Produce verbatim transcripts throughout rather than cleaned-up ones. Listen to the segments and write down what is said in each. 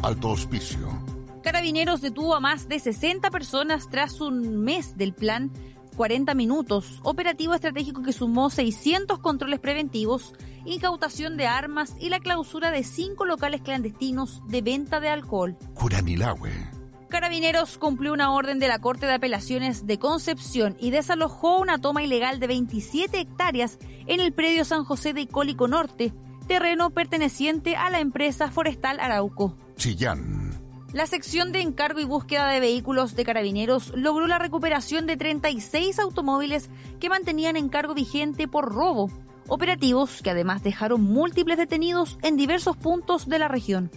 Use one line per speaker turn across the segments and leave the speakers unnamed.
Alto Hospicio.
Carabineros detuvo a más de sesenta personas tras un mes del plan cuarenta minutos, operativo estratégico que sumó seiscientos controles preventivos, incautación de armas y la clausura de cinco locales clandestinos de venta de alcohol.
Curanilahue.
Carabineros cumplió una orden de la Corte de Apelaciones de Concepción y desalojó una toma ilegal de veintisiete hectáreas en el predio San José de Icólico Norte, terreno perteneciente a la empresa forestal Arauco.
Chillán.
La sección de encargo y búsqueda de vehículos de Carabineros logró la recuperación de treinta y seis automóviles que mantenían encargo vigente por robo, operativos que además dejaron múltiples detenidos en diversos puntos de la región.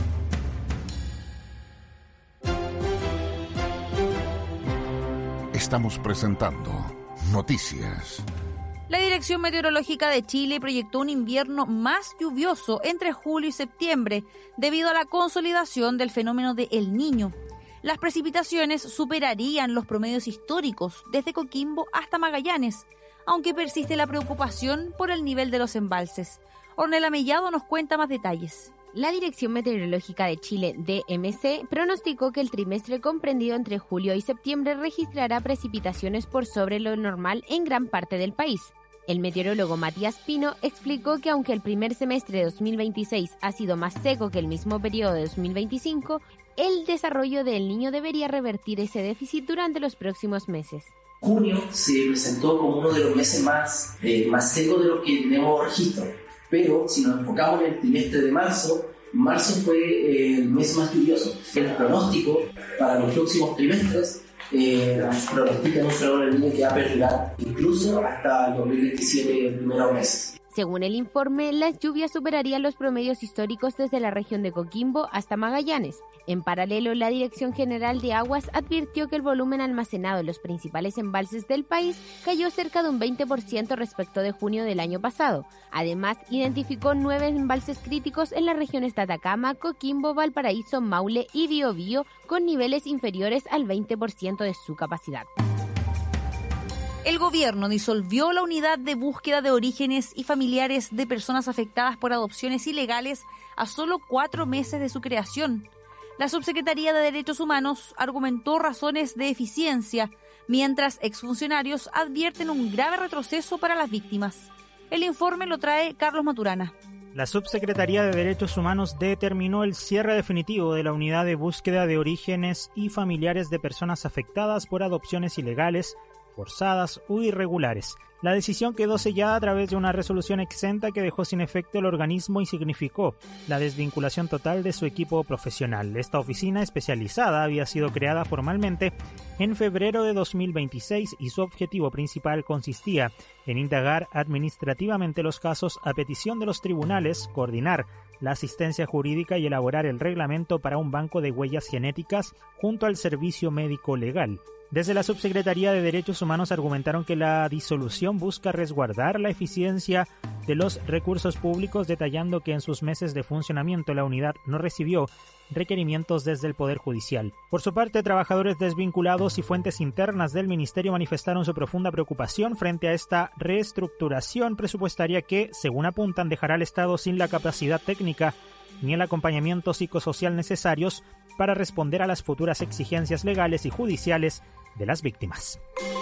Estamos presentando Noticias.
La Dirección Meteorológica de Chile proyectó un invierno más lluvioso entre julio y septiembre debido a la consolidación del fenómeno de El Niño. Las precipitaciones superarían los promedios históricos desde Coquimbo hasta Magallanes, aunque persiste la preocupación por el nivel de los embalses. Ornella Mellado nos cuenta más detalles.
La Dirección Meteorológica de Chile, D M C, pronosticó que el trimestre comprendido entre julio y septiembre registrará precipitaciones por sobre lo normal en gran parte del país. El meteorólogo Matías Pino explicó que aunque el primer semestre de dos mil veintiséis ha sido más seco que el mismo periodo de dos mil veinticinco, el desarrollo del Niño debería revertir ese déficit durante los próximos meses.
Junio se presentó como uno de los meses más, eh, más secos de los que tenemos registro, pero si nos enfocamos en el trimestre de marzo, marzo fue eh, el mes más lluvioso. El pronóstico para los próximos trimestres eh, pronostica un fenómeno del Niño que va a perdurar incluso hasta el dos mil veintisiete, primeros meses.
Según el informe, las lluvias superarían los promedios históricos desde la región de Coquimbo hasta Magallanes. En paralelo, la Dirección General de Aguas advirtió que el volumen almacenado en los principales embalses del país cayó cerca de un veinte por ciento respecto de junio del año pasado. Además, identificó nueve embalses críticos en las regiones de Atacama, Coquimbo, Valparaíso, Maule y Biobío con niveles inferiores al veinte por ciento de su capacidad.
El gobierno disolvió la unidad de búsqueda de orígenes y familiares de personas afectadas por adopciones ilegales a solo cuatro meses de su creación. La Subsecretaría de Derechos Humanos argumentó razones de eficiencia, mientras exfuncionarios advierten un grave retroceso para las víctimas. El informe lo trae Carlos Maturana.
La Subsecretaría de Derechos Humanos determinó el cierre definitivo de la unidad de búsqueda de orígenes y familiares de personas afectadas por adopciones ilegales, forzadas o irregulares. La decisión quedó sellada a través de una resolución exenta que dejó sin efecto el organismo y significó la desvinculación total de su equipo profesional. Esta oficina especializada había sido creada formalmente en febrero de dos mil veintiséis y su objetivo principal consistía en indagar administrativamente los casos a petición de los tribunales, coordinar la asistencia jurídica y elaborar el reglamento para un banco de huellas genéticas junto al servicio médico legal. Desde la Subsecretaría de Derechos Humanos argumentaron que la disolución busca resguardar la eficiencia de los recursos públicos, detallando que en sus meses de funcionamiento la unidad no recibió requerimientos desde el Poder Judicial. Por su parte, trabajadores desvinculados y fuentes internas del Ministerio manifestaron su profunda preocupación frente a esta reestructuración presupuestaria que, según apuntan, dejará al Estado sin la capacidad técnica ni el acompañamiento psicosocial necesarios para responder a las futuras exigencias legales y judiciales de las víctimas.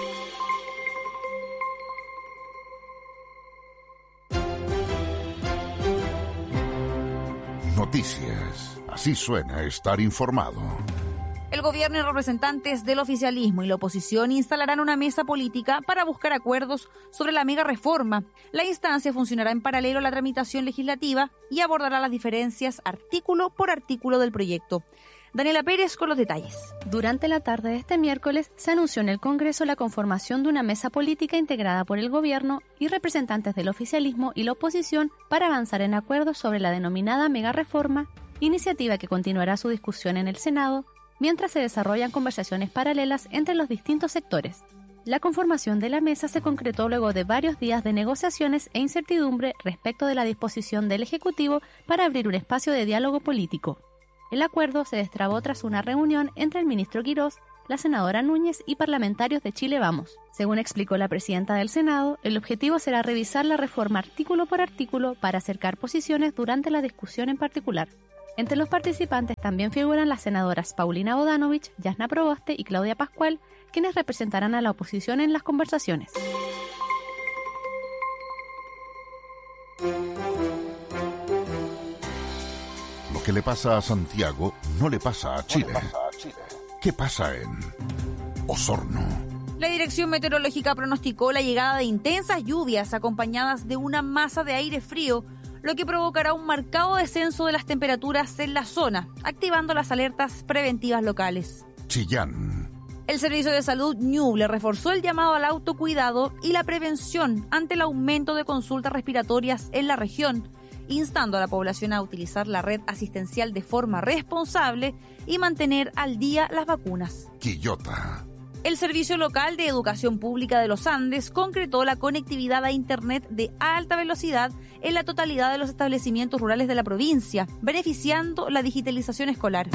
Noticias. Así suena estar informado.
El gobierno y representantes del oficialismo y la oposición instalarán una mesa política para buscar acuerdos sobre la mega reforma. La instancia funcionará en paralelo a la tramitación legislativa y abordará las diferencias artículo por artículo del proyecto. Daniela Pérez con los detalles.
Durante la tarde de este miércoles se anunció en el Congreso la conformación de una mesa política integrada por el gobierno y representantes del oficialismo y la oposición para avanzar en acuerdos sobre la denominada mega reforma, iniciativa que continuará su discusión en el Senado, mientras se desarrollan conversaciones paralelas entre los distintos sectores. La conformación de la mesa se concretó luego de varios días de negociaciones e incertidumbre respecto de la disposición del Ejecutivo para abrir un espacio de diálogo político. El acuerdo se destrabó tras una reunión entre el ministro Quirós, la senadora Núñez y parlamentarios de Chile Vamos. Según explicó la presidenta del Senado, el objetivo será revisar la reforma artículo por artículo para acercar posiciones durante la discusión en particular. Entre los participantes también figuran las senadoras Paulina Bodanovich, Jasna Proboste y Claudia Pascual, quienes representarán a la oposición en las conversaciones.
Lo que le pasa a Santiago no le pasa a Chile. ¿Qué pasa en Osorno?
La Dirección Meteorológica pronosticó la llegada de intensas lluvias acompañadas de una masa de aire frío, lo que provocará un marcado descenso de las temperaturas en la zona, activando las alertas preventivas locales.
Chillán.
El Servicio de Salud Ñuble reforzó el llamado al autocuidado y la prevención ante el aumento de consultas respiratorias en la región, instando a la población a utilizar la red asistencial de forma responsable y mantener al día las vacunas.
Quillota.
El Servicio Local de Educación Pública de los Andes concretó la conectividad a Internet de alta velocidad en la totalidad de los establecimientos rurales de la provincia, beneficiando la digitalización escolar.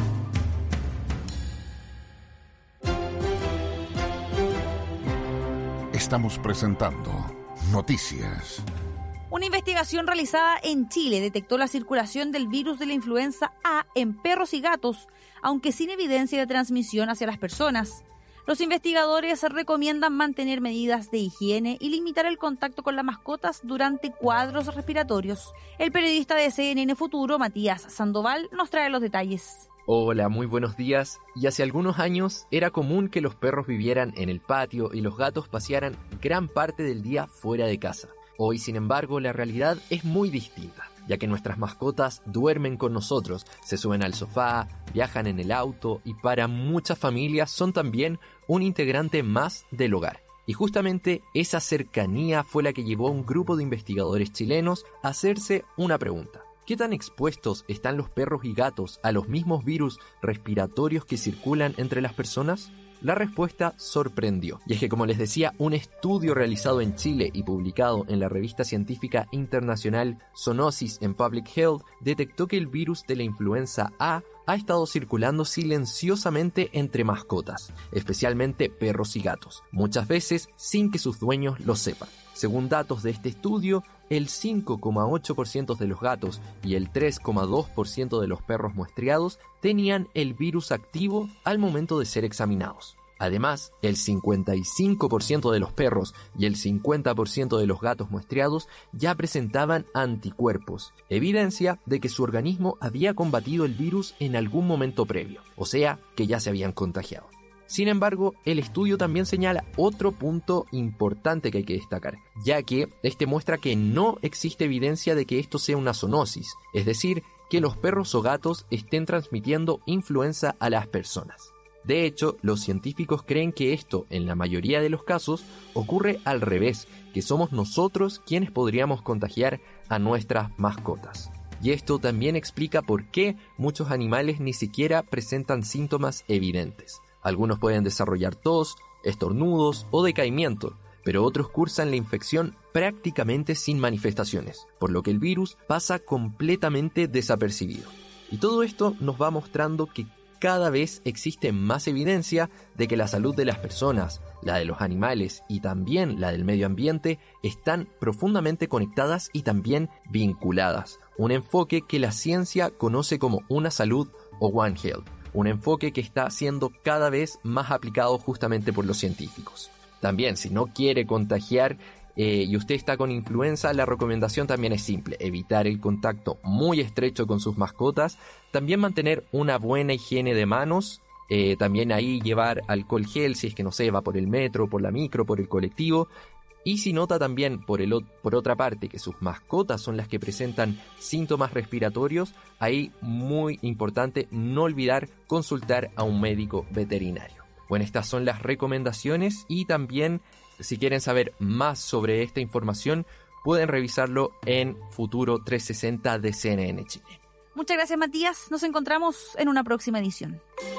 Estamos presentando Noticias.
Una investigación realizada en Chile detectó la circulación del virus de la influenza A en perros y gatos, aunque sin evidencia de transmisión hacia las personas. Los investigadores recomiendan mantener medidas de higiene y limitar el contacto con las mascotas durante cuadros respiratorios. El periodista de C N N Futuro, Matías Sandoval, nos trae los detalles.
Hola, muy buenos días. Y hace algunos años era común que los perros vivieran en el patio y los gatos pasearan gran parte del día fuera de casa. Hoy, sin embargo, la realidad es muy distinta, ya que nuestras mascotas duermen con nosotros, se suben al sofá, viajan en el auto y para muchas familias son también un integrante más del hogar. Y justamente esa cercanía fue la que llevó a un grupo de investigadores chilenos a hacerse una pregunta. ¿Qué tan expuestos están los perros y gatos a los mismos virus respiratorios que circulan entre las personas? La respuesta sorprendió, y es que, como les decía, un estudio realizado en Chile y publicado en la revista científica internacional Zoonosis and Public Health detectó que el virus de la influenza A ha estado circulando silenciosamente entre mascotas, especialmente perros y gatos, muchas veces sin que sus dueños lo sepan. Según datos de este estudio, el cinco coma ocho por ciento de los gatos y el tres coma dos por ciento de los perros muestreados tenían el virus activo al momento de ser examinados. Además, el cincuenta y cinco por ciento de los perros y el cincuenta por ciento de los gatos muestreados ya presentaban anticuerpos, evidencia de que su organismo había combatido el virus en algún momento previo, o sea, que ya se habían contagiado. Sin embargo, el estudio también señala otro punto importante que hay que destacar, ya que este muestra que no existe evidencia de que esto sea una zoonosis, es decir, que los perros o gatos estén transmitiendo influenza a las personas. De hecho, los científicos creen que esto, en la mayoría de los casos, ocurre al revés, que somos nosotros quienes podríamos contagiar a nuestras mascotas. Y esto también explica por qué muchos animales ni siquiera presentan síntomas evidentes. Algunos pueden desarrollar tos, estornudos o decaimiento, pero otros cursan la infección prácticamente sin manifestaciones, por lo que el virus pasa completamente desapercibido. Y todo esto nos va mostrando que cada vez existe más evidencia de que la salud de las personas, la de los animales y también la del medio ambiente están profundamente conectadas y también vinculadas. Un enfoque que la ciencia conoce como una salud o One Health. Un enfoque que está siendo cada vez más aplicado justamente por los científicos. También, si no quiere contagiar eh, y usted está con influenza, la recomendación también es simple: evitar el contacto muy estrecho con sus mascotas, también mantener una buena higiene de manos, eh, también ahí llevar alcohol gel si es que no se va por el metro, por la micro, por el colectivo. Y si nota también, por, el, por otra parte, que sus mascotas son las que presentan síntomas respiratorios, ahí muy importante no olvidar consultar a un médico veterinario. Bueno, estas son las recomendaciones y también, si quieren saber más sobre esta información, pueden revisarlo en Futuro trescientos sesenta de C N N Chile.
Muchas gracias, Matías. Nos encontramos en una próxima edición.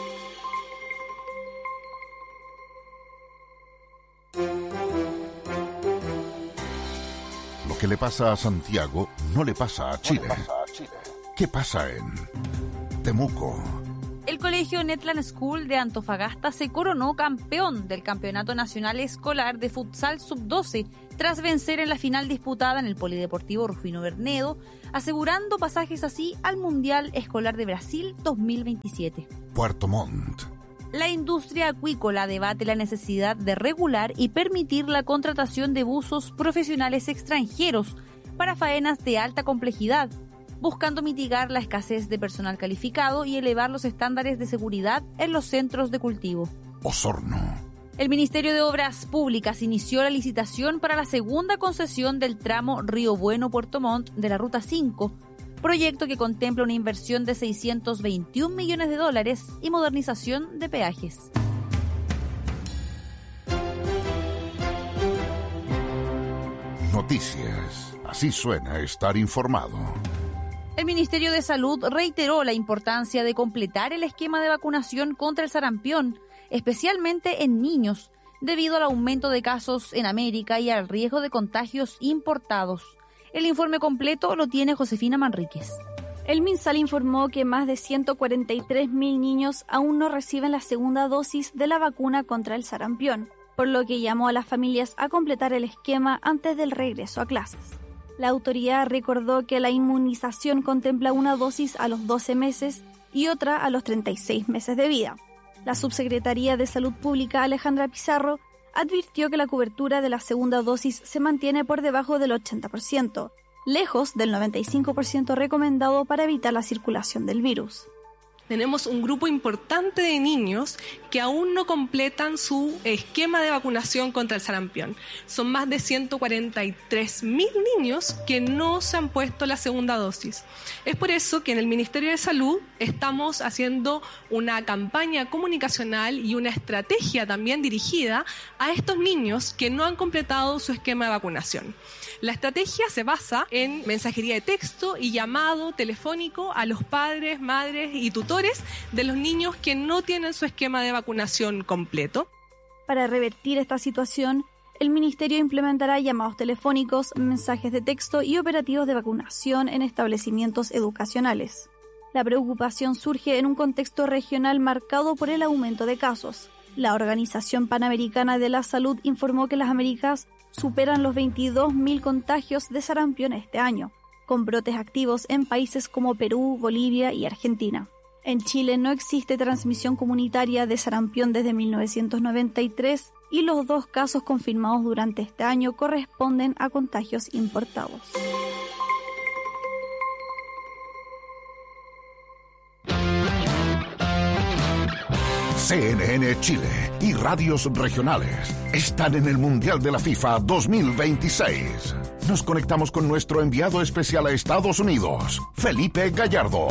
Lo que le pasa a Santiago no le pasa a Chile. ¿Qué pasa en Temuco?
El Colegio Netland School de Antofagasta se coronó campeón del Campeonato Nacional Escolar de Futsal sub doce tras vencer en la final disputada en el Polideportivo Rufino Bernedo, asegurando pasajes así al Mundial Escolar de Brasil dos mil veintisiete.
Puerto Montt.
La industria acuícola debate la necesidad de regular y permitir la contratación de buzos profesionales extranjeros para faenas de alta complejidad, buscando mitigar la escasez de personal calificado y elevar los estándares de seguridad en los centros de cultivo.
Osorno.
El Ministerio de Obras Públicas inició la licitación para la segunda concesión del tramo Río Bueno-Puerto Montt de la Ruta cinco, proyecto que contempla una inversión de seiscientos veintiún millones de dólares y modernización de peajes.
Noticias. Así suena estar informado.
El Ministerio de Salud reiteró la importancia de completar el esquema de vacunación contra el sarampión, especialmente en niños, debido al aumento de casos en América y al riesgo de contagios importados. El informe completo lo tiene Josefina Manríquez.
El MinSal informó que más de ciento cuarenta y tres mil niños aún no reciben la segunda dosis de la vacuna contra el sarampión, por lo que llamó a las familias a completar el esquema antes del regreso a clases. La autoridad recordó que la inmunización contempla una dosis a los doce meses y otra a los treinta y seis meses de vida. La subsecretaría de Salud Pública, Alejandra Pizarro, advirtió que la cobertura de la segunda dosis se mantiene por debajo del ochenta por ciento, lejos del noventa y cinco por ciento recomendado para evitar la circulación del virus.
Tenemos un grupo importante de niños que aún no completan su esquema de vacunación contra el sarampión. Son más de ciento cuarenta y tres mil niños que no se han puesto la segunda dosis. Es por eso que en el Ministerio de Salud estamos haciendo una campaña comunicacional y una estrategia también dirigida a estos niños que no han completado su esquema de vacunación. La estrategia se basa en mensajería de texto y llamado telefónico a los padres, madres y tutores de los niños que no tienen su esquema de vacunación completo.
Para revertir esta situación, el Ministerio implementará llamados telefónicos, mensajes de texto y operativos de vacunación en establecimientos educacionales. La preocupación surge en un contexto regional marcado por el aumento de casos. La Organización Panamericana de la Salud informó que las Américas superan los veintidós mil contagios de sarampión este año, con brotes activos en países como Perú, Bolivia y Argentina. En Chile no existe transmisión comunitaria de sarampión desde mil novecientos noventa y tres y los dos casos confirmados durante este año corresponden a contagios importados.
C N N Chile y radios regionales están en el Mundial de la FIFA dos mil veintiséis. Nos conectamos con nuestro enviado especial a Estados Unidos, Felipe Gallardo.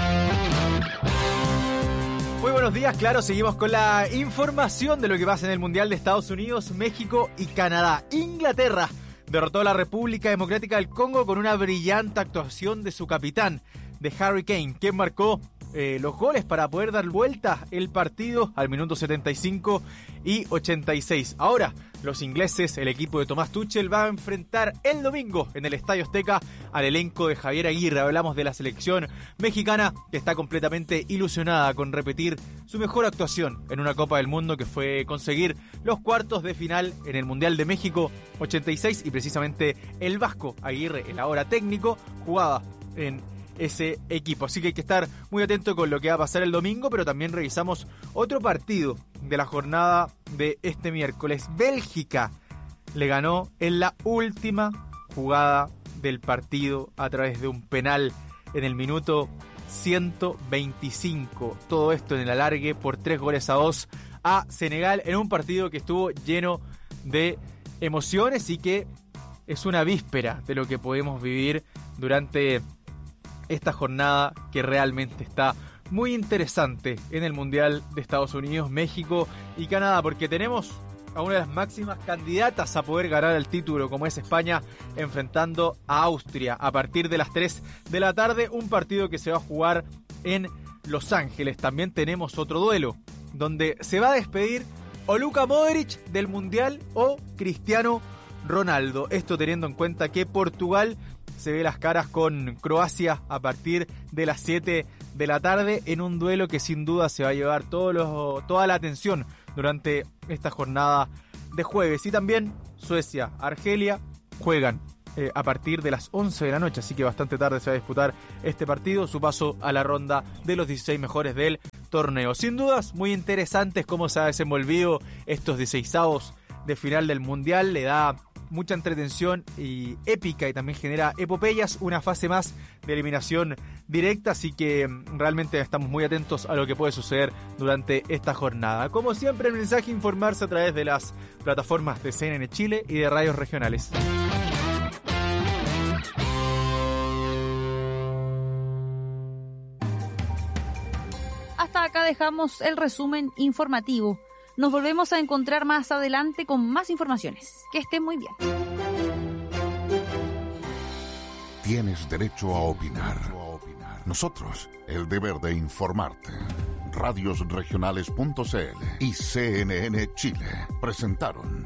Muy buenos días, claro, seguimos con la información de lo que pasa en el Mundial de Estados Unidos, México y Canadá. Inglaterra derrotó a la República Democrática del Congo con una brillante actuación de su capitán, de Harry Kane, quien marcó eh, los goles para poder dar vuelta el partido al minuto setenta y cinco y ochenta y seis. Ahora, los ingleses, el equipo de Tomás Tuchel, va a enfrentar el domingo en el Estadio Azteca al elenco de Javier Aguirre. Hablamos de la selección mexicana, que está completamente ilusionada con repetir su mejor actuación en una Copa del Mundo, que fue conseguir los cuartos de final en el Mundial de México ochenta y seis, y precisamente el Vasco Aguirre, el ahora técnico, jugaba en ese equipo. Así que hay que estar muy atento con lo que va a pasar el domingo, pero también revisamos otro partido de la jornada de este miércoles. Bélgica le ganó en la última jugada del partido a través de un penal en el minuto ciento veinticinco. Todo esto en el alargue por tres goles a dos a Senegal, en un partido que estuvo lleno de emociones y que es una víspera de lo que podemos vivir durante esta jornada, que realmente está muy interesante en el Mundial de Estados Unidos, México y Canadá, porque tenemos a una de las máximas candidatas a poder ganar el título, como es España, enfrentando a Austria a partir de las tres de la tarde, un partido que se va a jugar en Los Ángeles. También tenemos otro duelo, donde se va a despedir o Luka Modric del Mundial o Cristiano Ronaldo. Esto teniendo en cuenta que Portugal se ve las caras con Croacia a partir de las siete de la tarde en un duelo que sin duda se va a llevar todos los, toda la atención durante esta jornada de jueves. Y también Suecia, Argelia juegan eh, a partir de las once de la noche, así que bastante tarde se va a disputar este partido, su paso a la ronda de los dieciséis mejores del torneo. Sin dudas, muy interesantes cómo se ha desenvolvido estos dieciseisavos de final del Mundial, le da mucha entretención y épica y también genera epopeyas, una fase más de eliminación directa, así que realmente estamos muy atentos a lo que puede suceder durante esta jornada. Como siempre, el mensaje informarse a través de las plataformas de C N N Chile y de radios regionales.
Hasta acá dejamos el resumen informativo. Nos volvemos a encontrar más adelante con más informaciones. Que estén muy bien.
Tienes derecho a opinar. Nosotros, el deber de informarte. radios regionales punto c l y C N N Chile presentaron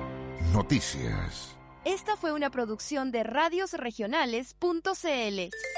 Noticias.
Esta fue una producción de radios regionales punto c l.